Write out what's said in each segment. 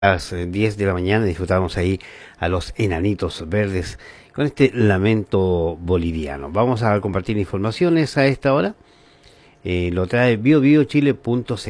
las 10 de la mañana disfrutamos ahí a los enanitos verdes con este lamento boliviano. Vamos a compartir informaciones a esta hora. Lo trae biobiochile.cl.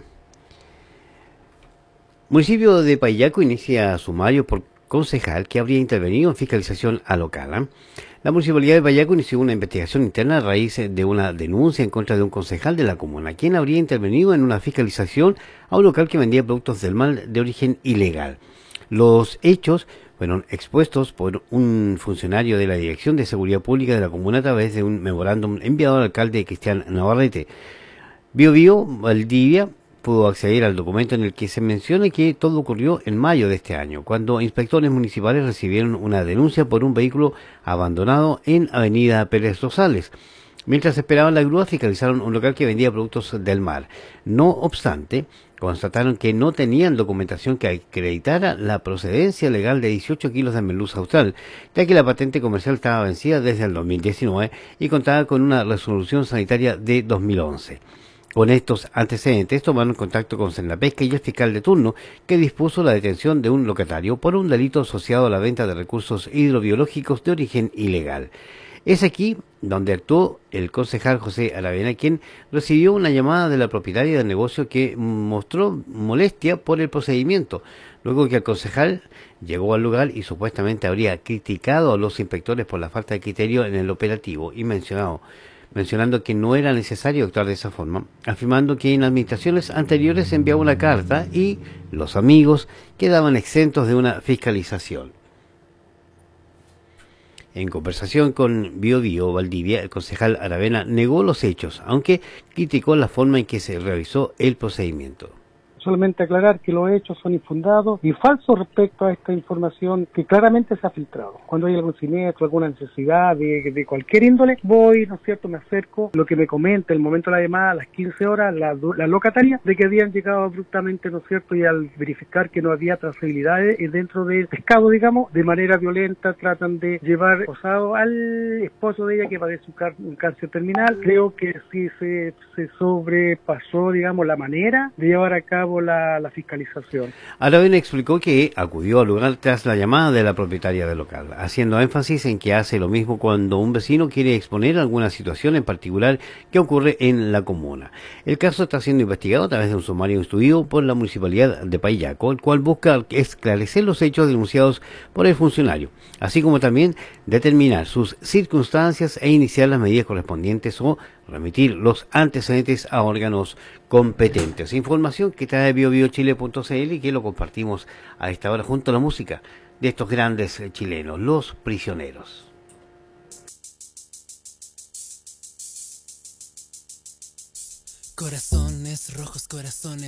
Municipio de Payaco inicia sumario por concejal que habría intervenido en fiscalización a local. La Municipalidad de Payaco inició una investigación interna a raíz de una denuncia en contra de un concejal de la comuna, quien habría intervenido en una fiscalización a un local que vendía productos del mal de origen ilegal. Los hechos fueron expuestos por un funcionario de la Dirección de Seguridad Pública de la comuna a través de un memorándum enviado al alcalde Cristian Navarrete. Biobío Valdivia pudo acceder al documento en el que se menciona que todo ocurrió en mayo de este año, cuando inspectores municipales recibieron una denuncia por un vehículo abandonado en Avenida Pérez Rosales. Mientras esperaban la grúa, fiscalizaron un local que vendía productos del mar. No obstante, constataron que no tenían documentación que acreditara la procedencia legal de 18 kilos de merluza austral, ya que la patente comercial estaba vencida desde el 2019 y contaba con una resolución sanitaria de 2011. Con estos antecedentes tomaron contacto con Senapesca y el fiscal de turno, que dispuso la detención de un locatario por un delito asociado a la venta de recursos hidrobiológicos de origen ilegal. Es aquí donde actuó el concejal José Aravena, quien recibió una llamada de la propietaria del negocio que mostró molestia por el procedimiento, luego que el concejal llegó al lugar y supuestamente habría criticado a los inspectores por la falta de criterio en el operativo y mencionando que no era necesario actuar de esa forma, afirmando que en administraciones anteriores se enviaba una carta y los amigos quedaban exentos de una fiscalización. En conversación con Biobío Valdivia, el concejal Aravena negó los hechos, aunque criticó la forma en que se realizó el procedimiento. Solamente aclarar que los hechos son infundados y falsos respecto a esta información que claramente se ha filtrado. Cuando hay algún siniestro, alguna necesidad de cualquier índole, voy, ¿no es cierto?, me acerco, lo que me comenta el momento de la llamada a las 15 horas, la locataria, de que habían llegado abruptamente, ¿no es cierto?, y al verificar que no había trazabilidades dentro del pescado, digamos, de manera violenta tratan de llevar posado al esposo de ella que padece un cáncer terminal. Creo que sí se sobrepasó, digamos, la manera de llevar a cabo la fiscalización. Aravena explicó que acudió al lugar tras la llamada de la propietaria del local, haciendo énfasis en que hace lo mismo cuando un vecino quiere exponer alguna situación en particular que ocurre en la comuna. El caso está siendo investigado a través de un sumario instruido por la Municipalidad de Payaco, el cual busca esclarecer los hechos denunciados por el funcionario, así como también determinar sus circunstancias e iniciar las medidas correspondientes o remitir los antecedentes a órganos competentes. Información que trae biobiochile.cl y que lo compartimos a esta hora junto a la música de estos grandes chilenos, Los Prisioneros. Corazones rojos, corazones